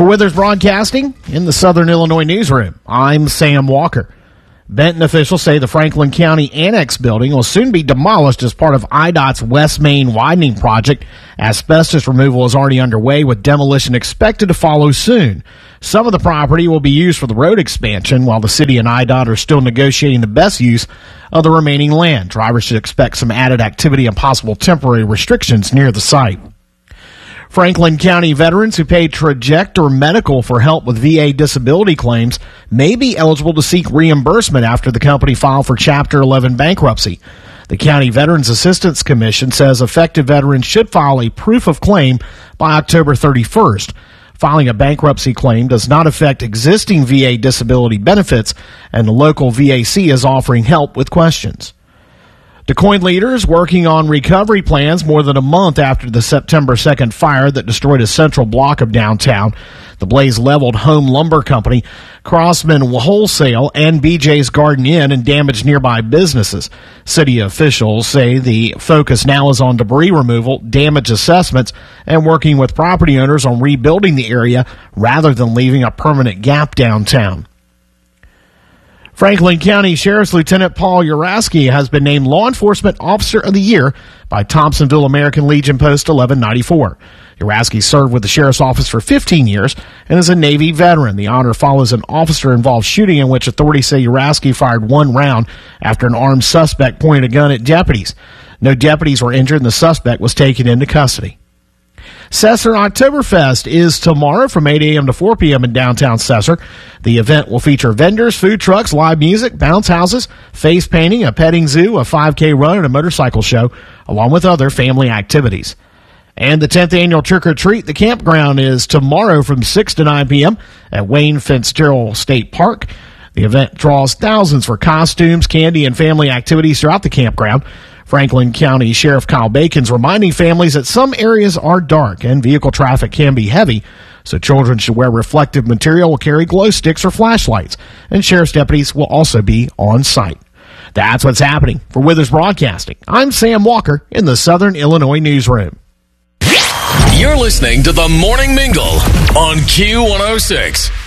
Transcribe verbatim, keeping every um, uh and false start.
For Withers Broadcasting in the Southern Illinois newsroom, I'm Sam Walker. Benton officials say the Franklin County Annex building will soon be demolished as part of I D O T's West Main widening project. Asbestos removal is already underway, with demolition expected to follow soon. Some of the property will be used for the road expansion, while the city and I D O T are still negotiating the best use of the remaining land. Drivers should expect some added activity and possible temporary restrictions near the site. Franklin County veterans who paid Trajector Medical for help with V A disability claims may be eligible to seek reimbursement after the company filed for Chapter eleven bankruptcy. The County Veterans Assistance Commission says affected veterans should file a proof of claim by October thirty-first. Filing a bankruptcy claim does not affect existing V A disability benefits, and the local V A C is offering help with questions. DuQuoin leaders working on recovery plans more than a month after the September second fire that destroyed a central block of downtown. The blaze leveled Home Lumber Company, Crossman Wholesale, and B J's Garden Inn and damaged nearby businesses. City officials say the focus now is on debris removal, damage assessments, and working with property owners on rebuilding the area rather than leaving a permanent gap downtown. Franklin County Sheriff's Lieutenant Paul Uraski has been named Law Enforcement Officer of the Year by Thompsonville American Legion Post eleven ninety-four. Uraski served with the Sheriff's Office for fifteen years and is a Navy veteran. The honor follows an officer-involved shooting in which authorities say Uraski fired one round after an armed suspect pointed a gun at deputies. No deputies were injured and the suspect was taken into custody. Sesser Oktoberfest is tomorrow from eight a.m. to four p.m. in downtown Sesser. The event will feature vendors, food trucks, live music, bounce houses, face painting, a petting zoo, a five K run, and a motorcycle show, along with other family activities. And the tenth annual Trick or Treat, the campground, is tomorrow from six to nine p.m. at Wayne Fitzgerald State Park. The event draws thousands for costumes, candy, and family activities throughout the campground. Franklin County Sheriff Kyle Bacon's reminding families that some areas are dark and vehicle traffic can be heavy, so children should wear reflective material or carry glow sticks or flashlights, and sheriff's deputies will also be on site. That's what's happening. For Withers Broadcasting, I'm Sam Walker in the Southern Illinois newsroom. You're listening to the Morning Mingle on Q one oh six.